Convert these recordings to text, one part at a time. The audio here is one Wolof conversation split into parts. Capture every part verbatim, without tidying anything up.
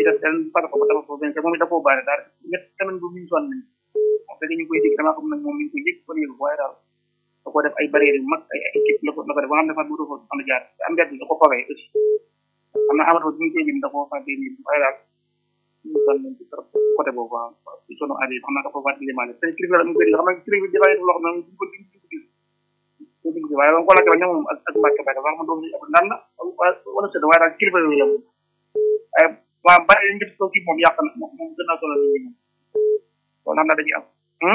def dañ fata ko dafa ko ben moom it da koo baare daal ñett semaine bu ñu sonn nañ wax dëgg ñu koy dégg dama xam nag moom mi ngi koy yëg ko yëg waaye daal da ko def ay barrières yu mag ay équipe la ko la ko def ba nga xam ne fa bu ko mën a jaar am mbedd da ko fawee aussi am na amatu bu ñu koy jëm da koo fàtte ni waaye daal ñu sonn nañ ci trop côté boobu waaw ci sunu aadi xam naa da ko fàtte limaale te kilifa mu koy xam naa kilifa dafay def loo xam ne bu ko gis ko gis waaye ba ko la ko ñoom ak ak mbàkke mbàkke wax ma doom ci ab nan la wala sëdd waaye daal kilifa yooyu yam ay waa bari ñu def ko kii moom yàq na moom moom gën a solo nit ñi moom kon xam naa dañuy am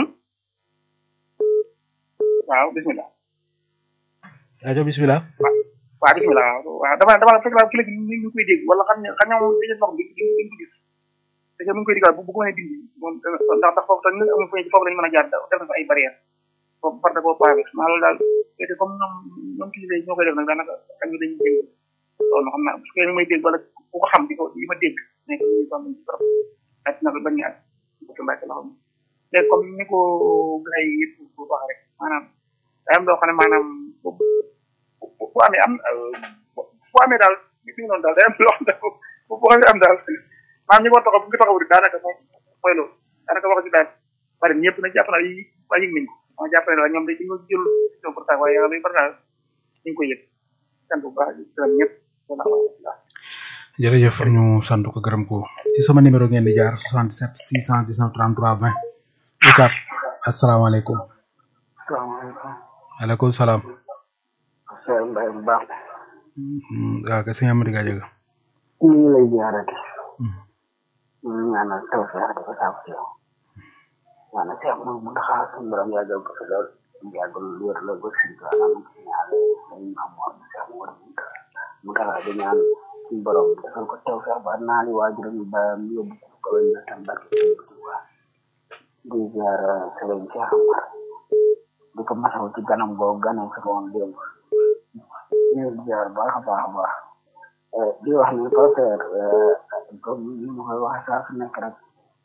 waaw bismillah ajo bismillah waaw bismillah waaw dama dama fekk la kilifa ñu ñu koy dégg wala xam ne xam ñoom dañu wax bi ñu ko gis te mu ngi koy digal bu bu ko mënee dindi moom ndax ndax foofu tamit amul fu foofu lañu mën a jaar def na fa ay barrière foofu far da koo pavé maa loolu daal te comme ñoom ñoom kilifa yi ñoo koy def nag daanaka xam ñu dañuy dégg loolu xam naa su fekkee may dégg wala ku ko xam di ko di ma dégg nekk ñu sonn ci trop ak na bañ ñaar ko mbàkke la xam léegi comme ni ko gay yëpp bu wax rek maanaam day am loo xam ne maanaam bu bu amee am bu amee daal ñu fi noonu daal day am loo xam ne bu bu xamee am daal maanaam ñi ko taxaw bu ngi taxaw daanaka moom mooy loolu daanaka wax ci daal bari ñëpp nag jàpp naa yi waa yëg nañ ko ma jàpp ne daal ñoom dañ dañoo jël décision pour ça waaye yàlla luy bari daal ñu ngi koy yëg sant bu baax di gërëm ñëpp jërëjëf ñu sant ko gërëm ko ci sama numéro ngeen di jaar soixante-sept six cent dix-neuf trente-trois vingt ukat asalaamaaleykum asalaamaaleykum aleykum salaam Cheikh Mbaye bu baax waaw ka sëñ Amady Gadiaga ñu ngi lay ziarate ñu ñaanal taw feex di ko saabu ci yow ñaanal Cheikh moom mu taxaa suñu borom yàggal ko fi lool yàggal wér la ba suñu ko anam ñaale dañu am war Cheikh mu war mu taxaa di ñaan suñu borom defal ko taw feex ba naa li waajuram yu bàyyam yóbbu ko ko wéñ na tam barke suñu ko waa di ziar Sëriñ Cheikh Amar di ko masaw ci ganam boobu ganam fi woon démb ñu ziar baax a baax a baax di wax ni professeur comme ni ma koy waxee saa su nekk rek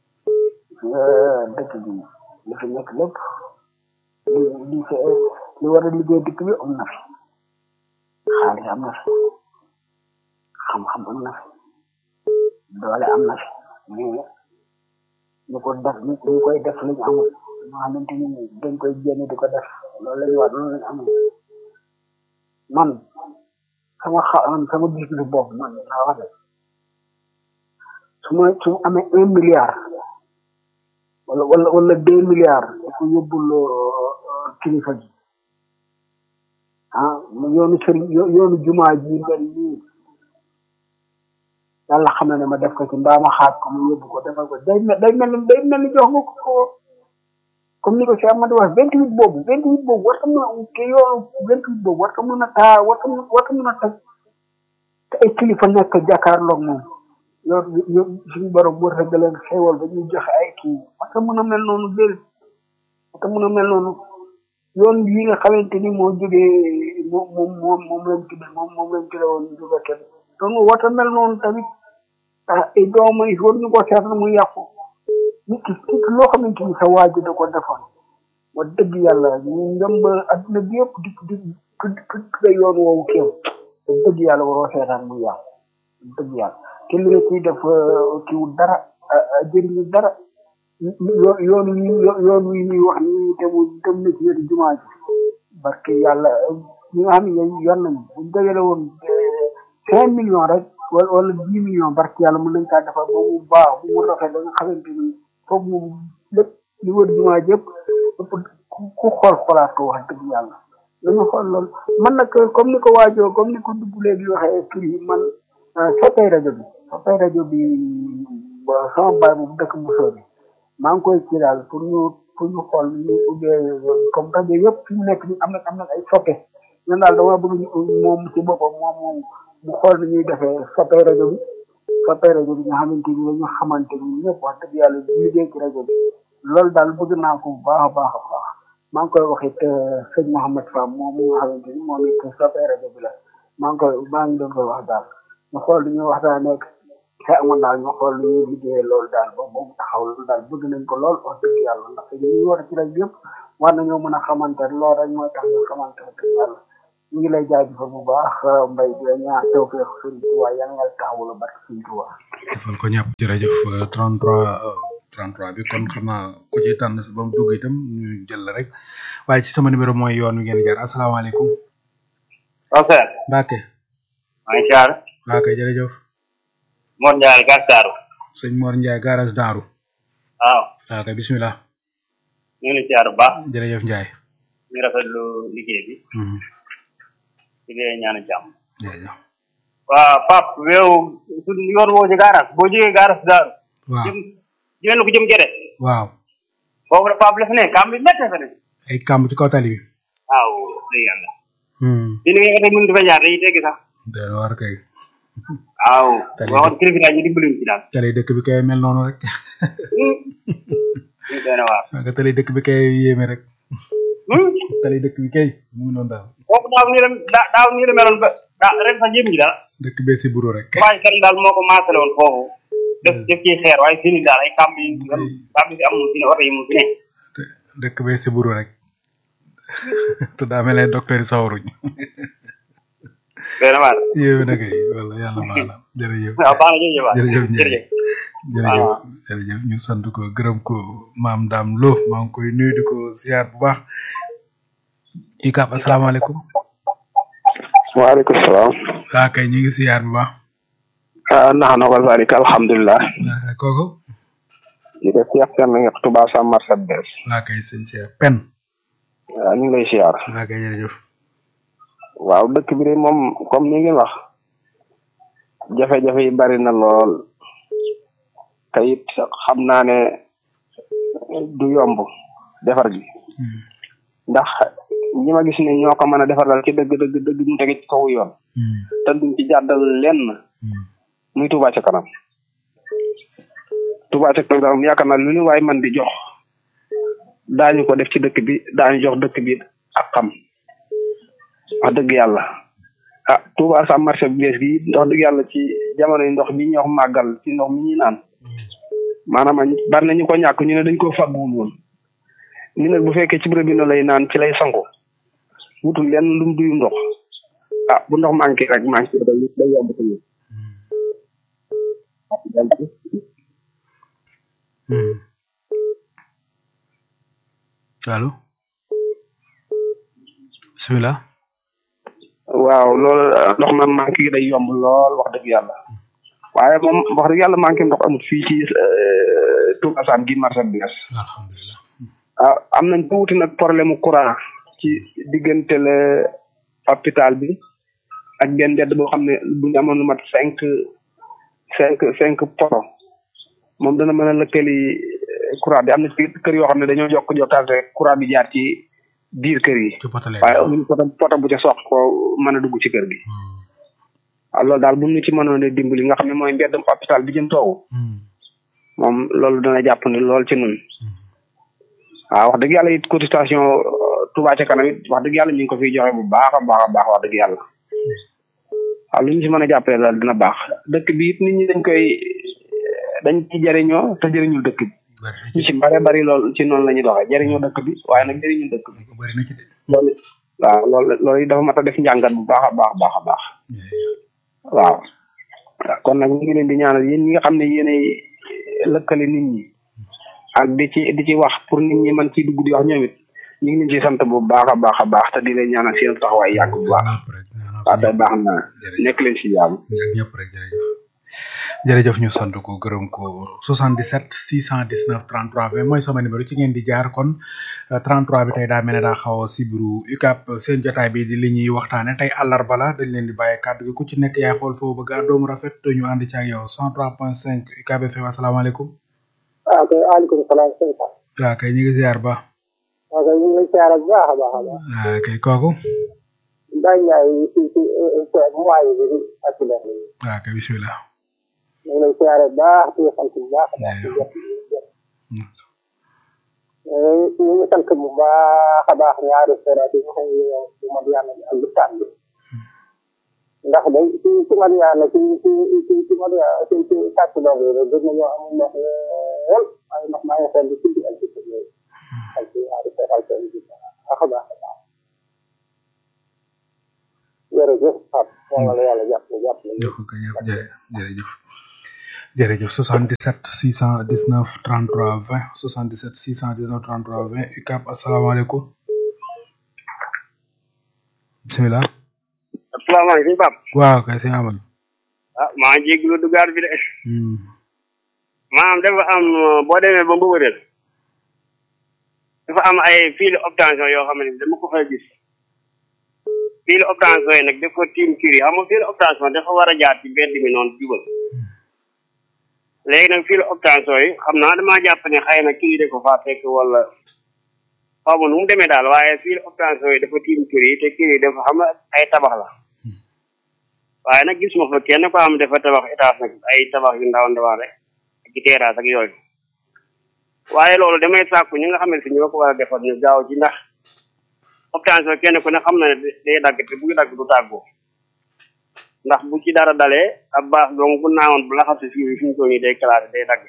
dëkk bi li fi nekk lépp li li fi li war a liggéey dëkk bi am na fi xaalis am na fi xam-xam am na fi doole am na fi mais ñu ko def ñu koy def lañu amul ñoo xamante ni dañ koy génne di ko def loolu la ñu war loolu lañu amul man sama xa sama gis-gisu bopp man laa wax de su ma su ma amee un milliard wala wala wala deux milliards di ko yóbbul kilifa gi ah yoonu sëriñ yoonu jumaa ji mel nii yàlla xam na ne ma def ko ci mbaa ma xaaj ko mu yóbbu ko defal ko day mel day mel ni day mel ni jox nga ko comme ni ko si Amady wax vingt huit boobu vingt huit boobu war ta mën a te yoonu vingt huit boobu war ta mën a taa war ta war ta mën a teg te ay kilifa nekk jàkkaarloog moom loolu yow suñu borom war a leen xéewal ba ñuy joxe ay kii war ta mën a mel noonu déedéet war ta mën a mel noonu yoon yi nga xamante ni moo jógee moom moom moom moom lañ tuddee moom moom lañ tuddee woon jóge kenn donc war ta mel noonu tamit ah ay doom yi war ñu ko seetlu mu yàqu nit ki loo xamante ni sa waajur da ko defoon wax dëgg yàlla ñu ngëm ba adduna bi yëpp di di di di yoon woowu kéem wax dëgg yàlla waroo seetaan mu yàqu wax dëgg yàlla te li nga ciy def kiiwul dara jëriñu dara yoon wi yoon wi ñuy wax ni temu dem na ci wetu jumaa ji parce que yàlla ñi nga xam ne yor nañu buñ dajale woon cinq millions rek wala wala dix millions barke yàlla mën nañ kaa defar ba mu baax bu mu rafet ba nga xamante ni foofu moom lépp li wër jumaa jëpp ku xool xoolaat ko wax dëgg yàlla dañu xool loolu man nag comme ni ko waajoo comme ni ko dugg léegi waxee kii yi man soppay rajo bi soppay rajo bi sama baay bu dëkk bu sori maa ngi koy ci daal pour ñu pour ñu xool ñu ubbee comme rajo yëpp fi mu nekk ni am na am na ay soppe ñun daal dama bëgg moom ci boppam moom moom mu xool ni ñuy defee soppay rajo bi soppay rajo bi nga xamante ni dañu xamante ni ñëpp wax dëgg yàlla di liggéey ci rajo bi loolu daal bëgg naa ko bu baax a baax a baax maa ngi koy wax it sëñ Mouhamed Fam moom mi nga xamante ni moom it soppay rajo bi la maa ngi koy maa ngi doon koy wax daal ñu xool li ñuy waxtaanee te amoon daal ñu xool li ñuy liggéey loolu daal ba boobu taxaw loolu daal bëgg nañ ko lool wax dëgg yàlla ndax ñu war ci rajo yëpp war nañoo mën a xamante loolu rek mooy tax ñu xamante te yàlla ñu ngi lay jaajëfal bu baax mbay di la ñaan tawfeex sëriñ Tuubaa yal nga taxawu la barke sëriñ Tuubaa. defal ko ñëpp jërëjëf trente-trois trente-trois bi kon xam naa ku ci tànn ba mu dugg itam ñu jël la rek waaye ci sama numéro mooy yoon wi ngeen jaar asalaamaaleykum. ok. Mbacke. maa ngi siyaar. waaw kay jërëjëf. Mor Ndiaye Garas Daaru. sëñ Mor Ndiaye Garas Daaru. waaw. waaw kay bisimilah. ñu ngi lay siyaar bu baax. jërëjëf Ndiaye. ñu rafetlu liggéey bi. di leen ñaan jàmm. jërëjëf. waaw Pape yow suñ yoon woo ci Garas boo jógee Garas Daaru. waaw jëm jëmee ko jëm Gede. waaw. foofu la Pape la fi ne kàmb bi méttee fa ne. ay kàmb ci kaw tali bi. waaw dëgg yàlla. Hmm. di nga xam ne mënut a jaar day teggi sax. day war kay. waaw. Tali waxoon kilifa ñu dimbali ñu ci daal. tali dëkk bi kay mel noonu rek. ñu doon waar. nga tali dëkk bi kay yéeme rek. tali dëkk bi kay mu ngi noonu daal. foofu daaw nii la daa daaw nii la meloon ba daa ren sax jéem ji daal. dëkk bee si buru rek. waaye kan daal moo ko maasale woon foofu. def def ci xeer waaye fii nii daal ay kàmb yi kàmb yi amul fi ne oto yi mu fi ne. dëkk bee si buru rek. te daa mel ne docteur yi sawaruñ. vraiment. yéeme na kay wala yàlla baax na jërëjëf. waaw baax na jërëjëf waay jërëjëf Ndiaye jërëjëf. jërëjëf jërëjëf ñu sant ko gërëm ko maam Dame Lo maa ngi koy nuyu di ko ziar bu baax. I K A P asalaamaaleykum. waaleykum salaam. waa kay ñu ngi ziar bu baax. ah nax na ko zalika alhamdulilah. waa kooku. ñu def Cheikh Sène nga Touba Sam marché bees. waa kay sëñ Cheikh Pen. waaw ñu ngi lay siyaar. waa kay jërëjëf. waaw dëkk bi de moom comme ni ngeen wax jafe-jafe yi bari na lool te it xam naa ne du yomb defar gi ndax ñi ma gis ne ñoo ko mën a defar daal ci dëgg dëgg dëgg mu tege ci kaw yoon te duñ ci jàddal lenn muy Touba ca kanam Touba ca kanam yaakaar naa lu ñu waay man di jox daañu ko def ci dëkk bi daañu jox dëkk bi ak xam wax dëgg yàlla ah Touba Sam marché bu bees gi wax dëgg yàlla ci jamono yi ndox mi ñuy wax màggal ci ndox mi ñuy naan maanaam bari na ñu ko ñàkk ñu ne dañ koo fàgguwul woon ñu ne bu fekkee ci bërëb bi lay naan ci lay sangu wutul lenn lu mu duyu ndox ah bu ndox manqué rek manqué day day yomb tamit. allo bisimilah. waaw loolu ndox ma manqué gi day yomb lool wax dëgg yàlla waaye moom wax dëgg yàlla manqué ndox amut fii ci Touba Sam gi marché bi bees. alhamdulilah. ah am nañ tuuti nag problème mu courant ci diggante la hôpital bi ak benn mbedd boo xam ne bu ñu amoon lu mat cinq cinq cinq poto moom dana mën a lëkkali courant bi am na ci kër yoo xam ne dañoo jokk jokkaat rek courant bi jaar ci biir kër yi. ci poto lay waaye amuñu poto poto bu ca sox ko mën a dugg ci kër gi. waaw loolu daal bu ñu ci mënoon a dimbali nga xam ne mooy mbeddum hôpital bi jëm toogu. moom loolu dana jàpp ne lool ci nun waaw wax dëgg yàlla it cotisation Touba ca kanam it wax dëgg yàlla ñu ngi ko fiy joxe bu baax a baax a baax wax dëgg yàlla waaw lu ñu si mën a jàppale daal dina baax dëkk bi it nit ñi dañ koy dañ ci jëriñoo te jëriñul dëkk bi ñu si bare bari lool ci noonu la ñuy doxee jëriñoo dëkk bi waaye nag jëriñul dëkk bi bari na ci de. loolu waaw loolu loolu dafa mat a def njàngat bu baax a baax baax a baax waaw kon nag ñu ngi leen di ñaanal yéen ñi nga xam ne yéenay lëkkale nit ñi ak di ci di ci wax pour nit ñi man ciy dugg di wax ñoom it ñu ngi leen ci sant bu baax a baax a baax te di leen ñaanal seen taxawaay yàgg bu baax waaw day baax na nekk leen si jàmm ñëpp rek jërëjëf jërëjëf ñu sant ko gërëm ko soixante-dix-sept six cent dix-neuf trente-trois vingt mooy sama numéro ci ngeen di jaar kon trente-trois bi tey daa mel ne daa xaw a sibiru U K A P seen jotaay bi di li ñuy waxtaane tey àllarba la dañ leen di bàyyi kàddu gi ku ci nekk yaay xool foofu bëgg a doomu rafet ñu ànd ci ak yow cent trois point cinq U K B F M asalaamaaleykum. waaw kay waaleykum salaam. waaw kay ñu ngi ziar ba. waaw kay ñu ngi lay ziar bu baax a baax a baax. waaw kay kooku. Mbaye Ndiaye ci ci mois bi ci accident bi. waaw kay bisimilah. ñu ngi lay ziar bu baax di sant bu baax a baax. ñu ngi sant bu baax a baax ñaari séeréer yi nga xam ne ci Madiyana bi ak Bistaan bi. ndax day ci ci Madiyana ci ci ci ci Madiyana ci ci kàcc doog yi rek gën nañoo amul ndox lool waaye ndox maa ngi xool di ci ak ci yooyu. ak ci ñaari séeréer yi baax a baax a baax. jërëjëf Pape yàlla la yàlla jàppale jàppale jox ko ñëpp jërëjëf jërëjëf soixante-dix-sept six cent dix-neuf trente-trois vingt soixante-dix-sept six cent dix-neuf trente-trois vingt U C A B asalaamaaleykum bisimilah. asalaamaaleykum Pape. waaw kay sëñ Amadou. ah maa ngi jégalu dugaar bi de. maanaam dafa am boo demee ba Mbougareel dafa am ay fil obtention yoo xam ne dama ko fay gis fil obtention yi nag dafa tiim kii yi xam nga fil obtention dafa war a jaar ci mbedd mi noonu jubal léegi nag fil obtention yi xam naa damaa jàpp ne xëy na kii de ko faa fekk wala xaw ma nu mu demee daal waaye fil obtention yi dafa tiim kii yi te kii yi dafa xam ay tabax la waaye nag gis ma fa kenn ko am dafa tabax étage nag ay tabax yu ndaw ndawaan rek ci terrasse ak yooyu waaye loolu damay sàkku ñi nga xam ne si ñoo ko war a defar ñu gaaw ci ndax obtention kenn ku ne xam na ne day dagg te buy dagg du tàggoo ndax bu ci dara dalee ab baax donc bu naawoon bu laxasi fii bi fi ñu ko nii day classé day dagg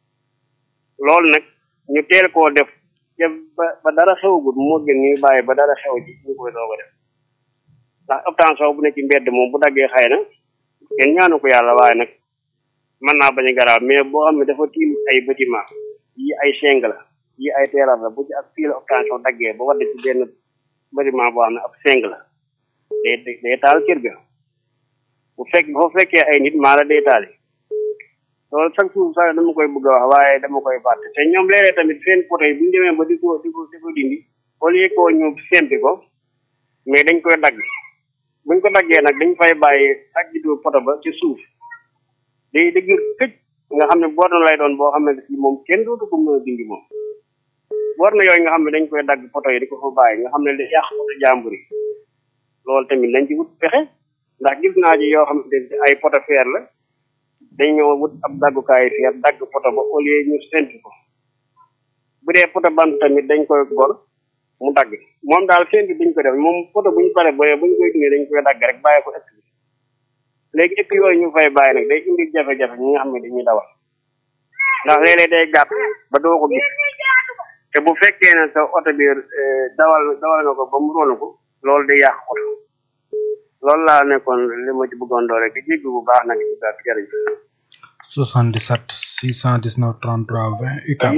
loolu nag ñu teel koo def te ba ba dara xewagul moo gën ñuy bàyyi ba dara xew ji ñu koy doog a def ndax obtention bu ne ci mbedd moom bu daggee xëy na kenn ñaanu ko yàlla waaye nag mën naa bañ a garaaw mais boo xam ne dafa tiim ay bâtiment yi ay seng la yi ay terrasse la bu ci ak fii la obtention daggee ba wadde ci benn bâtiment boo xam ne ab seng la day day taal kër ga bu fekk boo fekkee ay nit maa la day taali loolu chaque jour sax dama koy bëgg a wax waaye dama koy fàtte te ñoom léeg-léeg tamit seen poto yi bu ñu demee ba di ko di ko di ko dindi au lieu que ñu sempi ko mais dañ koy dagg buñ ko daggee nag dañ fay bàyyi ak di poto ba ci suuf day dëgg këj nga xam ne boor na lay doon boo xam ne si moom kenn dootu ko mën a dindi moom boor na yooyu nga xam ne dañ koy dagg poto yi di ko fa bàyyi nga xam ne li yàq poto jàmbur yi loolu tamit lañ ci wut pexe ndax gis naa ji yoo xam ne ay poto fer la dañ ñëw wut ab daggukaay fer dagg poto ba au lieu ñu senti ko bu dee poto bant tamit dañ koy gor mu dagg moom daal senti duñ ko def moom poto buñ pare boye buñ koy dindi dañ koy dagg rek bàyyi ko ëpp léegi ëpp yooyu ñu fay bàyyi nag day indi jafe-jafe ñi nga xam ne dañuy dawal ndax léeg-léeg day gàtt ba doo ko gis te bu fekkee ne sa oto bi dawal dawal nga ko ba mu róolu ko loolu day yàq oto loolu laa nekkoon li ma ci bëggoon doole di jéggi bu baax nag ci gàtt jërëjëf soixante-dix-sept six cent dix-neuf trente-trois vingt U C A B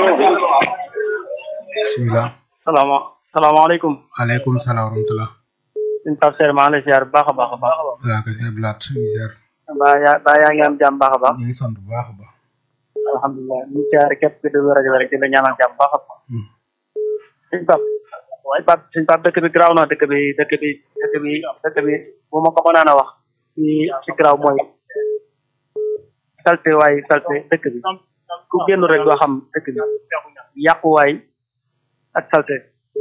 bismillah salaama salaamaaleykum aleykum salaam wa rahmatullah suñ Pape Seer maa ngi lay ziar bu baax a baax a baax waaw kay sëñ Blaat ziar baa yaa baa yaa ngi am jàmm baax a baax ñu ngi sant bu baax a baax alhamdulilah ñu ziar képp ki déglu rajo bi rek di la ñaanal jàmm baax a baax suñ Pape waaye Pape suñ Pape dëkk bi garaaw na dëkk bi dëkk bi dëkk bi dëkk bi bu ma ko mënaan a wax ci ci garaaw mooy salte waay salte dëkk bi ku génn rek doo xam dëkk bi yàquwaay ak salte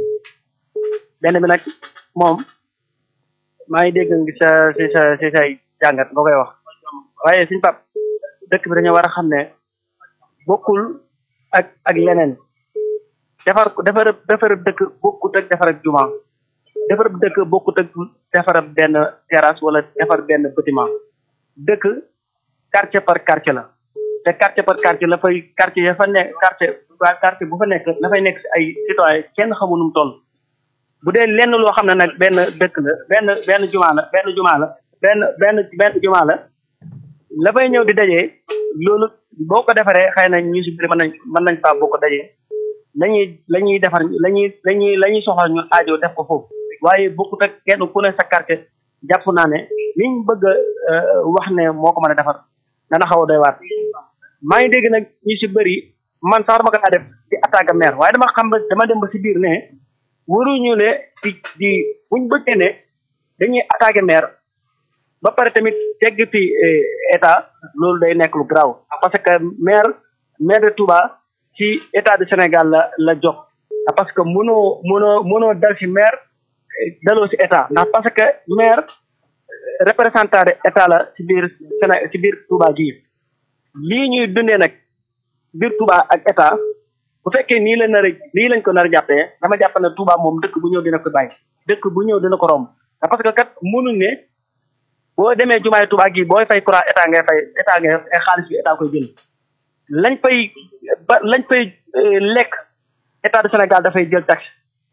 benn bi nag moom maa ngi dégg ngi sa si sa si say jàngat nga koy wax waaye suñ Pape dëkk bi dañoo war a xam ne bokkul ak ak leneen defar defar defar dëkk bokkut ak defar ak juma defar dëkk bokkut ak defar benn terrasse wala defar benn bâtiment dëkk quartier par quartier la te quartier par quartier la fay quartier ya fa nekk quartier quartier bu fa nekk dafay nekk si ay citoyen kenn xamu nu mu toll bu dee lenn loo xam ne nag benn dëkk la benn benn juma la benn juma la benn benn benn juma la la fay ñëw di dajee loolu boo ko defaree xëy na ñu si biir mën nañ mën nañ faa boo ko dajee lañuy la ñuy defar la ñuy la ñuy la ñuy soxla ñu aajo def ko foofu waaye bokkut ak kenn ku ne sa quartier jàpp naa ne liñ bëgg a wax ne moo ko mën a defar dana xaw a doy waat maa ngi dégg nag ñu si bëri man sax dama ko daa def di attaque maire waaye dama xam dama dem ba si biir ne waruñu ne di di buñ bëggee ne dañuy attaqué maire ba pare tamit tegg fi état loolu day nekk lu garaaw parce que maire maire de Touba ci état du Sénégal la la jox parce que mënoo mënoo mënoo dal ci maire daloo ci état ndax parce que maire représentant de état la ci biir Séné ci biir Touba gii lii ñuy dundee nag biir Touba ak état bu fekkee nii la nar a lii lañ ko nar a jàppee dama jàpp ne Touba moom dëkk bu ñëw dina ko bàyyi dëkk bu ñëw dina ko romb parce que kat mënuñ ne boo demee jumaay Touba gi booy fay courant état ngay fay état ngay fay xaalis bi état koy jël lañ fay ba lañ fay lekk état du Sénégal dafay jël taxe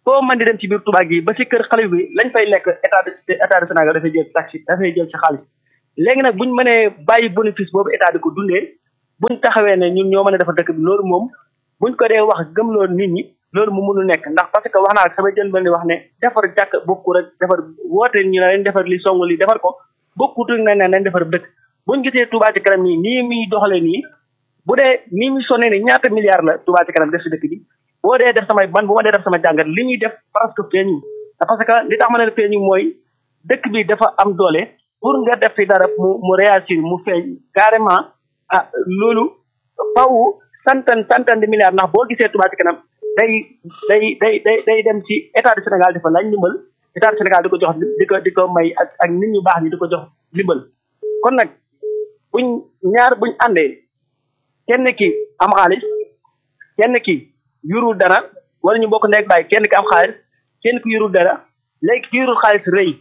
foo mën di dem ci biir Touba gi ba ci kër xalif bi lañ fay lekk état de état de Sénégal dafay jël taxi dafay jël ci xaalis léegi nag buñ mënee bàyyi bénéfice boobu état di ko dundee buñ taxawee ne ñun ñoo mën a defar dëkk bi loolu moom buñ ko dee wax gëmloo nit ñi loolu mu mënul nekk ndax parce que wax naa sama jën ba ni wax ne defar jàkk bokku rek defar woote ñu ne leen defar li song li defar ko bokkut ne ne nañ defar dëkk buñ gisee Touba ci kanam nii nii muy doxalee nii bu dee nii muy sonné ni ñaata milliards la Touba ci kanam def si dëkk bi boo dee def samay ban bu ma dee def sama jàngat li ñuy def presque feeñu parce que li tax ma ne feeñu mooy dëkk bi dafa am doole pour nga def fi dara mu mu réagir mu feeñ carrément ah loolu faw santan santan de milliards ndax boo gisee Touba ci kanam day day day day day dem ci état du Sénégal dafa lañ ndimbal état du Sénégal di ko jox di ko di ko may ak ak nit ñu baax ñi di ko jox ndimbal kon nag buñ ñaar buñ àndee kenn ki am xaalis kenn ki yurul dara wala ñu bokk nekk bàyyi kenn ki am xaalis kenn ki yurul dara léegi ki yurul xaalis rëy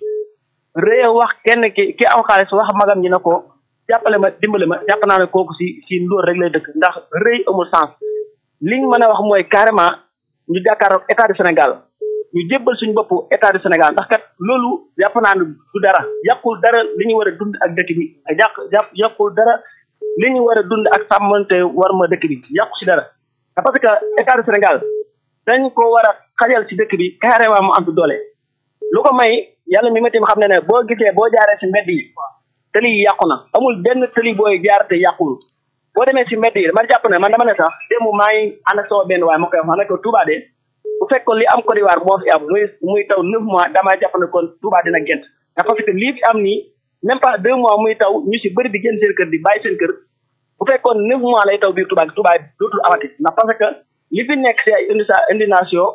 rëy wax kenn ki ki am xaalis wax magam ñi na ko jàppale ma dimbale ma jàpp naa ne kooku si si ndóor rek lay dëkk ndax rëy amul sens liñ mën a wax mooy carrément ñu jàkkaarloog état du Sénégal ñu jébbal suñu bopp état du Sénégal ndax kat loolu jàpp naa ne du dara yàqul dara li ñu war a dund ak dëkk bi yàq jàpp yàqul dara li ñu war a dund ak sàmmante war ma dëkk bi yàqu si dara parce que état du Sénégal dañ ko war a xajal si dëkk bi carrément mu am doole lu ko may yàlla mi ma tim xam ne ne boo gisee boo jaaree si mbedd yi tëli yi yàqu na amul benn tëli booy jaar te yàqul boo demee si mbedd yi man jàpp ne man dama ne sax démb maa ngi ànd ak sama benn waaye ma koy wax ma ne ko Touba de bu fekkoon li am Côte d'Ivoire moo fi am muy muy taw neuf mois damaa jàpp ne kon Touba dina gént parce que lii fi am nii même pas deux mois muy taw ñu si bëri di génn seen kër di bàyyi seen kër bu fekkoon neuf mois lay taw biir Touba Touba dootul amati ndax parce que li fi nekk si ay inondation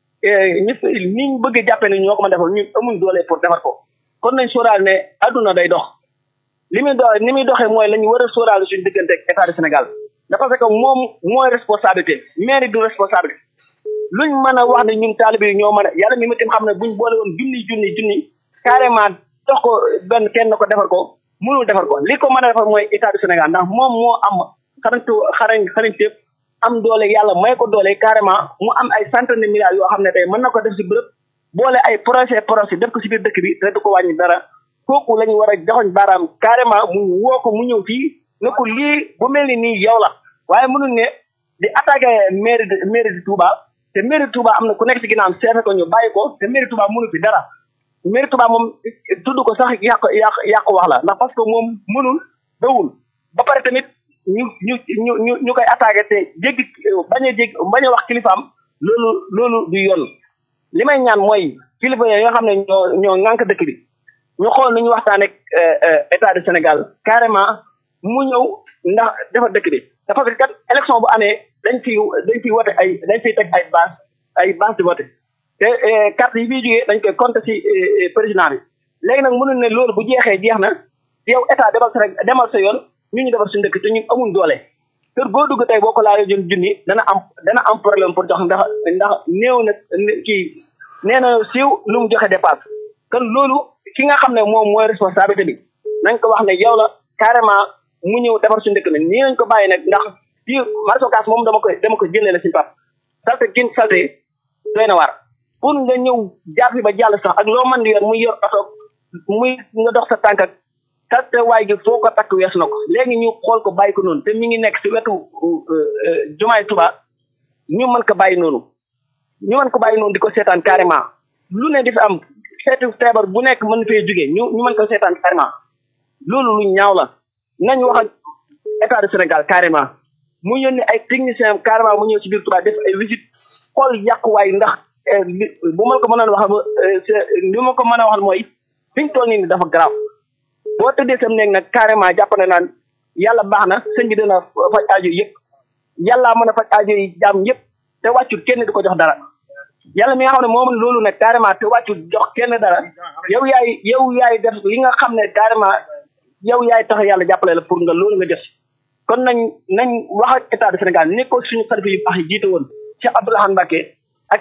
ñu ni ñu bëgg jàppee ne ñoo ko mën defal ñu amuñ doole pour defar ko kon nañ sóoraal ne adduna day dox li muy dox ni muy doxee mooy la ñu war a sóoraal suñu diggante ak état du Sénégal da parce que moom mooy responsabilité mairie du responsabilité luñ mën a wax ne ñun taalibe yi ñoo mën a yàlla mi ma tim xam ne buñ boole woon junni junni junni carrément dox ko benn kenn ko defar ko mënul defar ko li ko mën a defar mooy état du Sénégal ndax moom moo am xarañtu xarañ xarañteef am doole yàlla may ko doole carrément mu am ay centaine de milliards yoo xam ne tey mën na ko def si bërëb boole ay projet projet def ko si biir dëkk bi te du ko wàññi dara kooku la ñu war a joxoñ baaraam carrément mu woo ko mu ñëw fii ne ko lii bu mel ni nii yow la waaye mënul ne di attaqué mairie de mairie de Touba te mairie de Touba am na ku nekk si ginnaawam seefe ko ñu bàyyi ko te mairie de Touba mënu fi dara mairie de Touba moom tudd ko sax yàq yàq yàq wax la ndax parce que moom mënul dawul ba pare tamit ñu ñu ñu ñu ñu koy attaqué te jéggi bañ a jéggi bañ a wax kilifaam loolu loolu du yoon li may ñaan mooy kilifa yoo xam ne ñoo ñoo ŋànk dëkk bi ñu xool nu ñu waxtaan ak état du Sénégal carrément mu ñëw ndax defar dëkk bi dafa fekk kat élection bu amee dañ fi dañ fiy wote ay dañ fiy teg ay base ay base di vote te carte yi fiy jógee dañ koy compter ci président bi léegi nag mënuñ ne loolu bu jeexee jeex na yow état demal sa rek demal sa yoon ñu ñu defar suñu dëkk te ñun amuñ doole kër boo dugg tey boo ko laajee jun junni dana am dana am problème pour jox ndax ndax néew na kii nee na siiw lu mu joxe dépasse kon loolu ki nga xam ne moom mooy responsabilité bi nañ ko wax ne yow la carrément mu ñëw defar suñu dëkk nag nii nañ ko bàyyi nag ndax fii marché Ocass moom dama koy dama ko jëlee la si pap salte gin salte doy na waar pour nga ñëw jaar fi ba jàll sax ak loo mën di yor muy yor oto muy nga dox sa tànk ak salte waay gi foo ko takk wees na ko léegi ñu xool ko bàyyi ko noonu te mi ngi nekk si wetu jumaay Tuba ñu mën ko bàyyi noonu ñu mën ko bàyyi noonu di ko seetaan carrément lu ne di fi am seetu feebar bu nekk mën fee jógee ñu ñu mën ko seetaan carrément loolu lu ñaaw la nañ wax ak état du Sénégal carrément mu yónni ay technicien carrément mu ñëw si biir Touba def ay visite xool yàquwaay ndax bu ma ko mënoon wax li ma ko mën a waxal mooy fi ñu toll nii ni dafa garaaw boo tëddee sam néeg nag carrément jàpp ne naan yàlla baax na sëñ bi dina faj aajo yëpp yàllaa mën a faj aajo yi jaam yëpp te wàccul kenn di ko jox dara yàlla mi nga xam ne moom loolu nag carrément te wàccul jox kenn dara yow yaay yow yaay def li nga xam ne carrément yow yaay tax yàlla jàppale la pour nga loolu nga def kon nañ nañ wax ak état du Sénégal ni ko suñu xalifa yu baax yi jiite woon Cheikh Abdoulaye Mbacké ak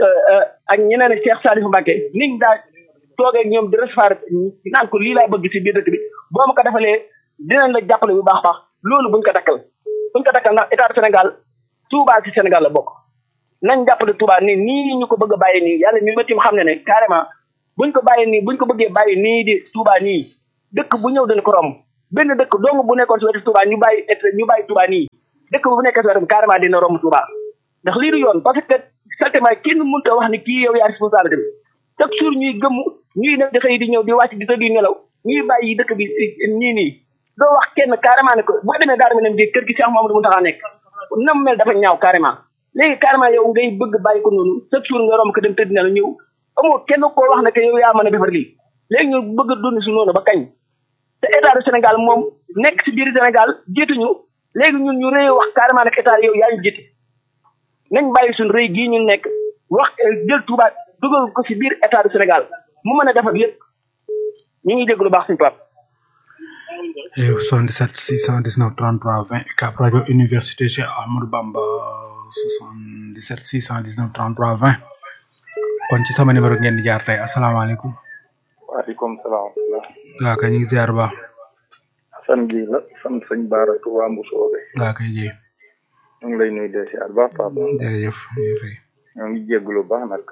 ak ñeneen Cheikh Salif Mbacké niñ daa toogee ñoom di recevoir naan ko lii laa bëgg ci biir dëkk bi boo ma ko defalee dinañ la jàppale bu baax baax loolu buñ ko dakkal buñ ko dakkal ndax état du Sénégal Touba ci Sénégal la bokk nañ jàppale Touba nii nii ñu ko bëgg a bàyyi nii yàlla mi ma tim xam ne ne carrément buñ ko bàyyi nii buñ ko bëggee bàyyi nii di Touba nii dëkk bu ñëw dañ ko romb benn dëkk dong bu nekkoon si wetu Touba ñu bàyyi ñu bàyyi Touba nii dëkk bu nekkee si wetam carrément dina romb Touba ndax lii du yoon parce que certainement kenn mënut a wax ni kii yow yaa responsabilité bi chaque jour ñuy gëmm ñuy ne di xëy di ñëw di wàcc di tëdd di nelaw ñuy bàyyi dëkk bi nii nii doo wax kenn carrément ne ko boo demee daara mi nem di kër gi Cheikh Mamadou Mountakha nekk nam mel dafa ñaaw carrément léegi carrément yow ngay bëgg bàyyi ko noonu chaque jour nga romb ko dem tëdd nelaw ñëw amoo kenn koo wax ne que yow yaa mën a defar lii léegi ñu bëgg a dund si noonu ba kañ te état du Sénégal moom nekk si biir Sénégal jiituñu léegi ñun ñu rëy wax carrément nag état yow yaa ñu jiite nañ bàyyi suñ rëy gii ñu nekk wax jël Touba dugal ko si biir état du Sénégal mu mën a defar lépp ñu ngi dégg lu baax suñu pap soixante-dix-sept six cent dix-neuf trente-trois vingt U C A B rajo université Cheikh Ahmadou Bamba soixante-dix-sept six cent dix-neuf trente-trois vingt kon ci sama numéro ngeen di jaar tey asalaamaaleykum. waaleykum salaam. waaw kay ñu ngi ziar baax. san gi la sant sëñ Baara Touba Mbusoobe. waaw kay ji. ñu ngi lay nuyu de ziar baax Papa. jërëjëf ñoo ngi jégalu baax nag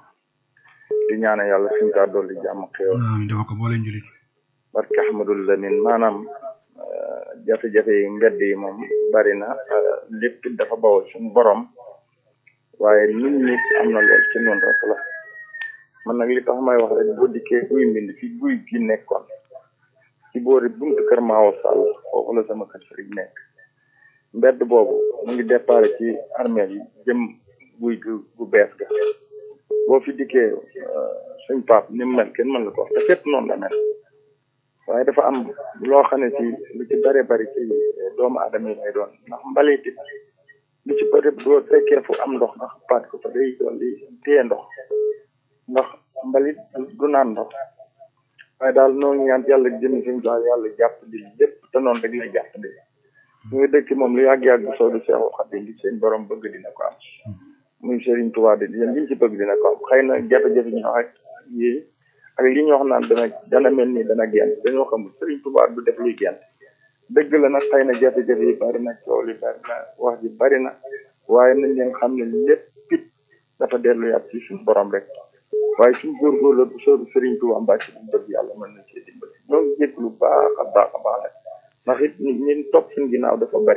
di ñaanal yàlla suñu kaa dolli jàmm xéewal. amiin dama ko boole njulit. barke Ahmadul Lamin maanaam jafe-jafe yi mbedd yi moom bari na lépp dafa bawoo suñu borom waaye nit ñi am na lool ci noonu rek la man nag li tax may wax rek boo dikkee guy mbind fi guy gi nekkoon ci boori buntu kër Maawo Sall foofu la sama kër sëriñ nekk mbedd boobu mu ngi départ ci armée yi jëm guy gu bees ga boo fi dikkee suñ pap ni mu mel kenn mën la ko wax te fépp noonu la mel waaye dafa am loo xam ne ci lu ci bare bari ci doomu aadama yi lay doon ndax mbalit it lu ci bëri doo fekkee fu am ndox ndax paat ko fa day doon di téye ndox ndax mbalit du naan ndox waaye daal noo ngi ñaan yàlla jëm suñu daal yàlla jàpp di lépp te noonu rek lay jàpp di ñu ngi dëkk moom lu yàgg-yàgg soo du Seexul Xadiim li seen borom bëgg dina ko am muy Serigne Touba di yéen liñ ci bëgg dina ko am xëy na jafe-jafe ñu wax yi ak li ñu wax naan dana dana mel ni dana génn dañoo xamul Serigne Touba du def luy génn dëgg la nag xëy na jafe-jafe yi bari na coow li bari na wax ji bari na waaye nañ leen xam ne lépp it dafa dellu yàpp ci suñu borom rek waaye suñu góorgóorlu bu soobu Serigne Touba Mbacke bu bëgg yàlla mën na cee dimbali ñoo ngi jégg lu baax a baax a baax nag ndax it ñun topp suñu ginnaaw dafa bari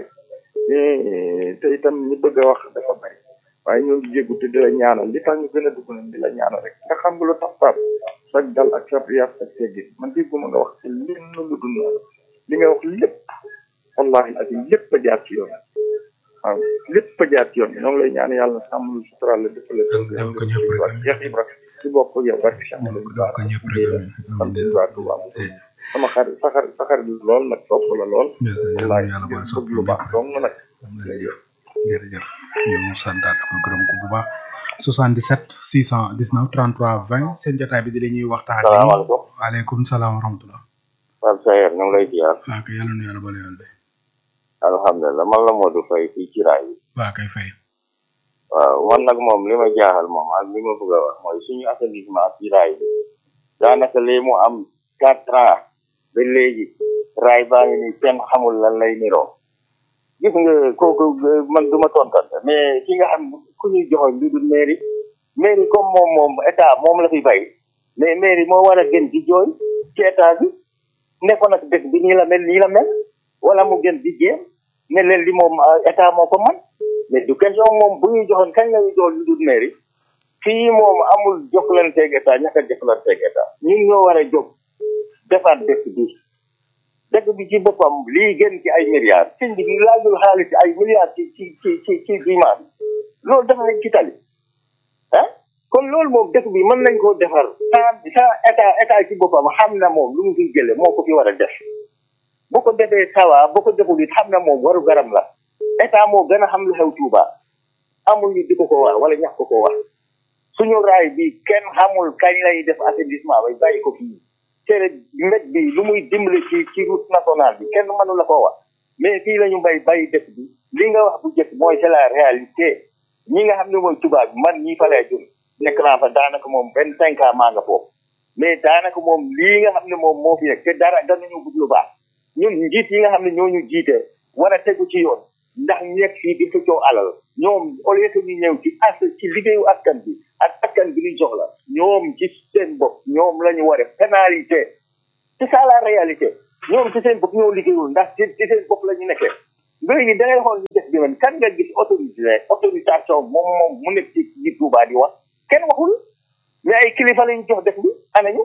te itam ñi bëgg a wax dafa bari waaye ñoo ngi jéggu te di la ñaanal li tax ñu gën a dugg nañ di la ñaanal rek nga xam nga lu tax Pape sa dal ak sa yàq sa teggin man dégguma nga wax ci lenn lu dul noonu li nga wax lépp wallahi ak lépp a jaar ci yoon waaw lépp a jaar ci yoon ñoo ngi lay ñaan yàlla sàmm lu sutural la dëpp la Cheikh Ibra ci bokk yow barke Cheikh sama xarit sa xarit sa xarit lool nag topp la lool wallahi bëgg lu baax dong nag jërëjëf ñu santaat ko gërëm ko bu baax soixante-dix-sept six cent dix-neuf trente-trois vingt seen jotaay bi di la ñuy waxtaan salaamaaleykum waaleykum salaam wa rahmatullah Pape Sayer ñu ngi lay ziar waaw kay yàlla nu yàlla bale yàlla de alhamdulilah man la Modou Faye fii ci raay bi waaw kay fay waaw man nag moom li ma jaaxal moom ak li ma bëgg a wax mooy suñu assainissement ci raay bi daanaka lee mu am quatre ans ba léegi raay baa ngi ni kenn xamul lan lay niroo gis nga kooku man du ma tontante mais ki nga xam ku ñuy joxoñ lu dul mairie mairie comme moom moom état moom la fi bay mais mairie moo war a gën di jooy ci état bi nekkoon nag dëkk bi nii la mel nii la mel wala mu gën di jéem ne leen li moom état moo ko man mais du question moom bu ñuy joxoon kañ la ñuy jox lu dul mairie fii moom amul jokkalanteeg état ñàkk a jokkalanteeg état ñun ñoo war a jóg defaat dëkk bi dëkk bi ci boppam lii gën ci ay milliards sëñ bi laajul xaalis ay milliards ci ci ci ci ci biimaan loolu dafa nekk ci tali ah kon loolu moom dëkk bi mën nañ koo defar sans sans état état ci boppam xam na moom lu mu fi jële moo ko fi war a def bu ko defee sawa bu ko deful it xam na moom waru garam la état moo gën a xam lu xew Touba amul ñu di ko ko wax wala ñax ko ko wax suñu raay bi kenn xamul kañ lay def assainissement bay bàyyi ko fii tere mbéj bi lu muy dimbali ci ci route nationale bi kenn mënu la koo wax mais fii la ñu bay bàyyi dëkk bi li nga wax bu njëkk mooy c'est la réalité ñi nga xam ne mooy tubaab bi man ñii fa lay jun nekk naa fa daanaka moom vingt cinq ans maa nga foofu mais daanaka moom lii nga xam ne moom moo fi nekk te dara danañu bëgg lu baax ñun njiit yi nga xam ne ñoo ñu jiite war a tegu ci yoon ndax nekk fii di xëccoo alal ñoom au lieu que ñu ñëw ci as ci liggéeyu askan bi ak askan bi li soxla ñoom ci seen bopp ñoom la ñu war a pénalité c'est ça la réalité ñoom ci seen bopp ñoo liggéeyul ndax ci ci seen bopp la ñu nekkee léegi da ngay xool ñu def bi man kan nga gis autorisé autorisation moom moom mu nekk ci ci Touba di wax kenn waxul mais ay kilifa lañu jox def bi anañu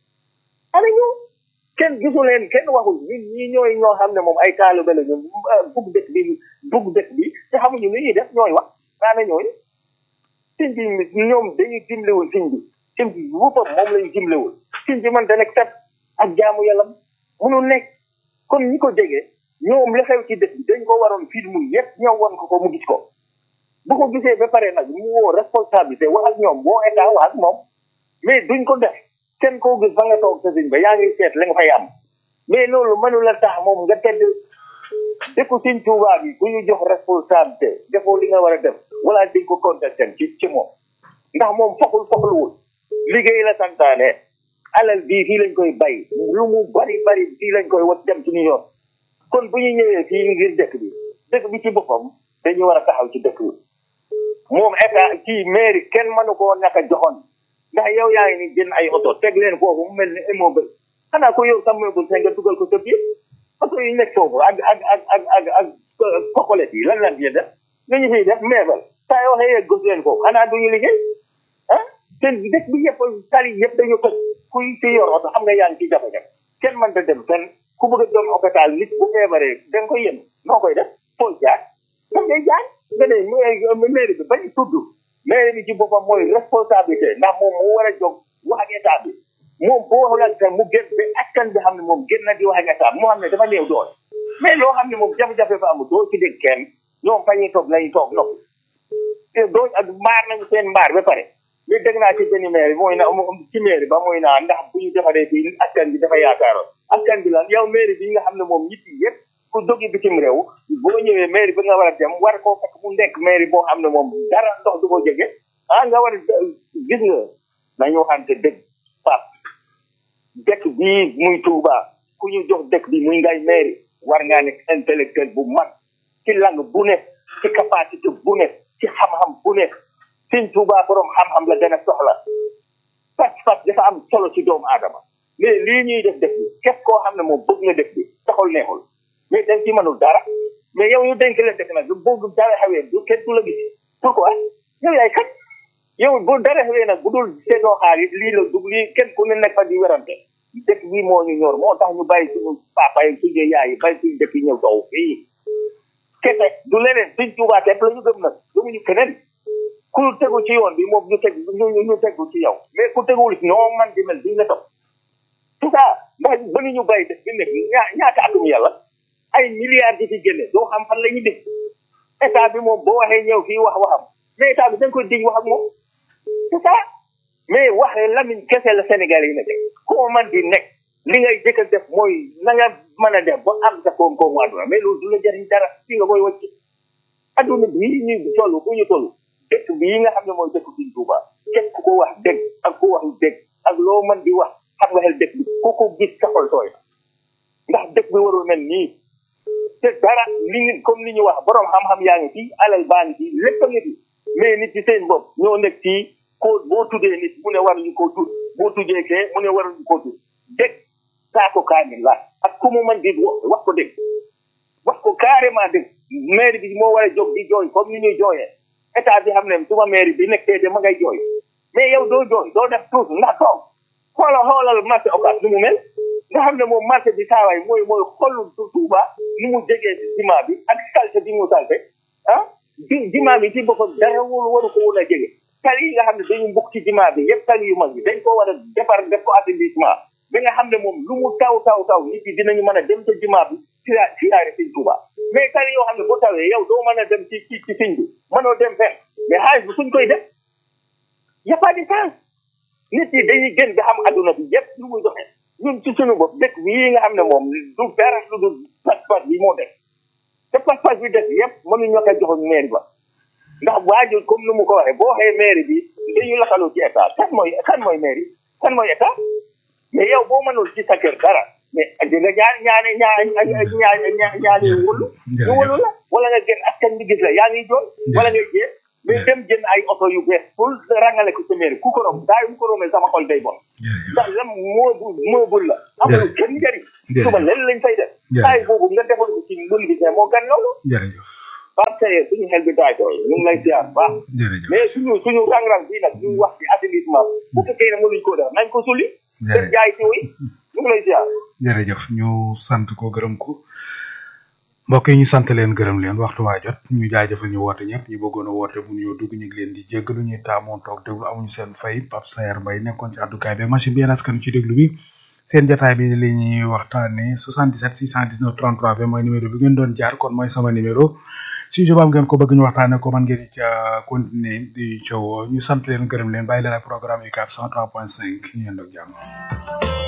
anañu kenn gisu leen kenn waxul ñun ñii ñooy ñoo xam ne moom ay taalibe la ñu bugg dëkk bi bugg dëkk bi te xamuñu ni ñuy def ñooy wax daana ñooy siñ bi ñoom dañuy dimlewul siñ bi siñ bi wuppam moom lañu dimlewul siñ bi man da nekk set ak jaamu yàlla mënul nekk kon ñi ko jege ñoom li xew ci dëkk bi dañ ko waroon film yëpp ñëw won ko ko mu gis ko bu ko gisee ba pare nag mu woo responsabilité wax ak ñoom boo état wax ak moom mais duñ ko def kenn koo gis ba nga toog sa siñ ba yaa ngi seet la nga fay am mais loolu mënu la tax moom nga tedd dëkku siñ Tuubaa bi bu ñu jox responsabilité defoo li nga war a def wala dañ ko contesté ci ci moom ndax moom foxul foxluwul liggéey la santaane alal bii fii lañ koy bay lu mu bari bari fii lañ koy wat dem suñu yoon kon bu ñu ñëwee fii ngir dëkk bi dëkk bi ci boppam dañu war a taxaw ci dëkk bi moom état ci mairie kenn mënu koo naka joxoon ndax yow yaa ngi ni jënd ay oto teg leen foofu mu mel ni immeuble xanaa ko yow sam meuble sa nga dugal ko sa biir oto yi nekk foofu ak ak ak ak ak ak kokolet yi lan lan fiy def nga ñu fiy def meebal saa yoo xëyee gos leen foofu xanaa duñu liggéey ah te dëkk bi yëpp tali yëpp dañu toj kuy ci yor oto xam nga yaa ngi ci jafe-jafe kenn mënta dem fenn ku bëgg a doon hôpital nit bu feebaree da nga koy yën noo koy def fooy jaar da ngay jaar nga ne mairie bi bañ tudd mairie bi ci boppam mooy responsabilité ndax moom moo war a jóg wax ak état bi moom boo waxul ak mu gën ba askan bi xam ne moom gën na di wax ak état moo xam ne dafa néew doole mais loo xam ne moom jafe-jafe fa amul doo ci dégg kenn ñoom fa ñuy toog lañuy toog noppi te doo ak mbaar nañu seen mbaar ba pare li dégg naa ci benn maire mooy na ci maire ba mooy naa ndax bu ñu defaree fii askan bi dafa yaakaaroon askan bi lan yow maire bi nga xam ne moom nit yi yëpp ku jóge bitim réew boo ñëwee maire bi nga war a dem war koo fekk mu nekk maire boo xam ne moom dara ndox du ko jege ah nga war a gis nga nañu waxante dëgg pap dëkk bii muy Touba ku ñu jox dëkk bi muy ngay maire war ngaa nekk intellectuel bu mag ci langue bu ne ci capacité bu ne ci xam-xam bu ne Sëñ Tuubaa borom xam-xam la gën a soxla pas-pas dafa am solo ci doomu aadama mais lii ñuy def dëkk bi képp koo xam ne moom bëgg nga dëkk bi taxul neexul mais dañ ci mënul dara mais yow ñu dénk leen dëkk nag bëgg dara xewee du kenn du la gis pourquoi yow yaay kat yow bu dara xewee nag bu dul seetoo xaalis lii la dug lii kenn ku ne nekk fa di werante dëkk bi moo ñu ñor moo tax ñu bàyyi suñu papa yi suñu yaay yi bàyyi suñu dëkk yi ñëw taw fii kese du leneen Sëñ Tuubaa képp la ñu gëm nag gëmuñu keneen ku tegu ci yoon bi moom ñu teg ñu ñu tegu ci yow mais ku teguwul ci noo man di mel duñ la topp tout ça ndax ba ñu bàyyi def bi nekk ñaa ñaata atum yàlla ay milliards di ci génne doo xam fan la ñu def état bi moom boo waxee ñëw fii wax waxam mais état bi dañ koy dig wax ak moom tout ça mais wax lamiñ kese la Sénégal yi nekk koo man di nekk li ngay jëkk a def mooy na nga mën a def ba am sa koom-koomu àdduna mais loolu du la jëriñ dara fii nga koy wàcc adduna bi ñu toll bu ñu toll dëkk bi yi nga xam ne mooy dëkk Sëñ Tuubaa képp ku ko wax dégg ak ku waxul dégg ak loo mën di wax xam nga xel dëkk bi ku ko gis saxol tooy ndax dëkk bi warul mel nii te dara li ngi comme li ñu wax borom xam-xam yaa ngi fi alal baa ngi fi lépp a ngi fi mais nit ci seen bopp ñoo nekk fii ko boo tuddee nit mu ne waruñu koo tudd boo tuddee kee mu ne waruñu koo tudd dëkk saako kaamil la ak ku mu mën di wax ko dégg wax ko carrément dégg maire bi moo war a jóg di jooy comme ni ñuy jooyee état bi xam ne suma maire bi nekkee de ma ngay jooy mais yow doo jooy doo def tuuti ndax toog xoolal xoolal marché Ocass ni mu mel nga xam ne moom marché bi saawaay mooy mooy xolu Touba ni mu jegee si ciment bi ak salte bi mu salte ah di ciment bi ci boppam dara wóolu waru ko woon a jege tali yi nga xam ne dañu mbokk ci ciment bi yëpp tali yu mag bi dañ ko war a defar def ko assainissement bi nga xam ne moom lu mu taw taw taw nit yi dinañu mën a dem ca ciment bi ci ci yaare Sëñ Touba mais tali yoo xam ne boo tawee yow doo mën a dem ci ci ci sëñ bi mënoo dem fenn mais xaalis bi suñ koy def y a pas de sens nit yi dañuy gën di xam adduna bi yëpp lu muy doxee ñun ci suñu bopp dëkk bi yi nga xam ne moom du dara lu dul pas-pas bi moo def te pas-pas bi def yëpp mënuñu ñoo koy joxoon mairie ba ndax waajur comme ni mu ko waxee boo waxee mairie bi dañu lakaloo ci état kan mooy kan mooy mairie kan mooy état mais yow boo mënul ci sa kër dara mais di nga ñaan ñaane ñaan ñaan ñaan ñaane wóolu ñu wóolu la wala nga gën askan bi gis la yaa ngi joon wala nga jee mais dem jënd ay oto yu bees pour rangale ko sa mairie ku ko rom daa yu ko romee sama xol day bon ndax lam moo bu moo bul la amul kenn njëriñ suba leen lañ fay def taay boobu nga defoon ko ci mbul bi mais moo gan loolu jërëjëf parce que suñu xel bi daay tooy ñu ngi lay siyaar baax mais suñu suñu rang-rang bii nag ñu wax ci assainissement bu fekkee ne mënuñ koo def nañ ko sulli seen jaay ci woy ñu ngi lay siyaar jërëjëf ñu sant ko gërëm ko mbokk yi ñu sant leen gërëm leen waxtu waa jot ñu jaajëfal ñu woote ñëpp ñu bëggoon a woote bu ñu dugg ñu ngi leen di jéggalu ñuy taamoon toog déglu amuñu seen fay Pape Sayer Mbaye nekkoon ci àddukaay bi machine bi yéen askan ci déglu bi seen jotaay bi li ñuy waxtaane soixante-dix-sept six cent dix-neuf trente-trois vingt mooy numéro bi ngeen doon jaar kon mooy sama numéro si jobaam ngeen ko bëgg ñu waxtaane ko man ngeen ca continuer di coowoo ñu sant leen gërëm leen bàyyi leen ak programme U C A B cent trois point cinq ñu yendoo ak jàmm